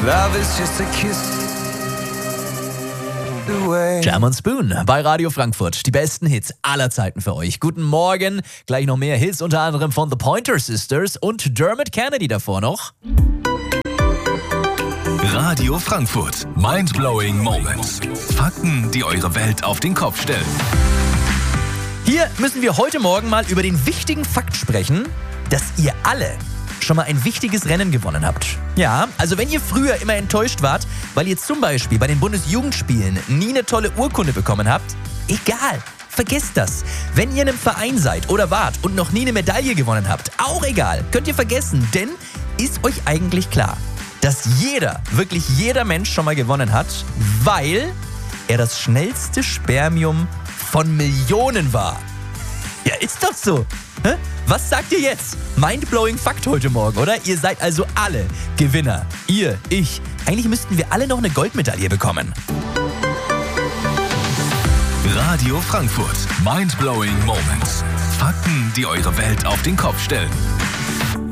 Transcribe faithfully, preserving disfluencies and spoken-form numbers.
Love is just a kiss away. Jam und Spoon bei Radio Frankfurt. Die besten Hits aller Zeiten für euch. Guten Morgen. Gleich noch mehr Hits, unter anderem von The Pointer Sisters und Dermot Kennedy davor noch. Radio Frankfurt. Mindblowing Moments. Fakten, die eure Welt auf den Kopf stellen. Hier müssen wir heute Morgen mal über den wichtigen Fakt sprechen, dass ihr alle schon mal ein wichtiges Rennen gewonnen habt. Ja, also wenn ihr früher immer enttäuscht wart, weil ihr zum Beispiel bei den Bundesjugendspielen nie eine tolle Urkunde bekommen habt, egal, vergesst das. Wenn ihr in einem Verein seid oder wart und noch nie eine Medaille gewonnen habt, auch egal, könnt ihr vergessen, denn ist euch eigentlich klar, dass jeder, wirklich jeder Mensch schon mal gewonnen hat, weil er das schnellste Spermium von Millionen war. Ja, ist doch so. Hä? Was sagt ihr jetzt? Mindblowing Fakt heute Morgen, oder? Ihr seid also alle Gewinner. Ihr, ich. Eigentlich müssten wir alle noch eine Goldmedaille bekommen. Radio Frankfurt. Mindblowing Moments. Fakten, die eure Welt auf den Kopf stellen.